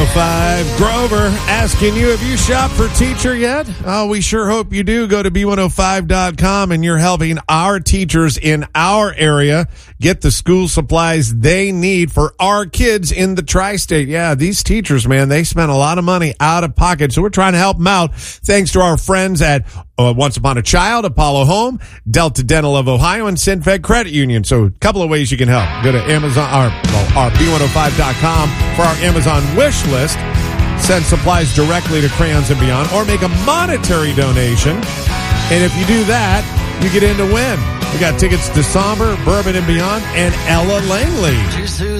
B105 Grover asking you, have you shopped for teacher yet? Oh, we sure hope you do. Go to B105.com and you're helping our teachers in our area get the school supplies they need for our kids in the tri-state. Yeah, these teachers, man, they spend a lot of money out of pocket. So we're trying to help them out thanks to our friends at Once Upon a Child, Apollo Home, Delta Dental of Ohio, and SynFed Credit Union. So a couple of ways you can help. Go to Amazon, our B105.com for our Amazon wish list. Send supplies directly to Crayons and Beyond, or make a monetary donation. And if you do that, you get in to win. We got tickets to Somber, Bourbon and Beyond, and Ella Langley.